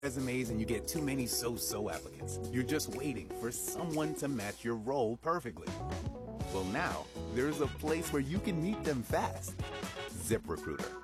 resumes and you get too many so-so applicants. You're just waiting for someone to match your role perfectly. Well, now, there's a place where you can meet them fast. ZipRecruiter.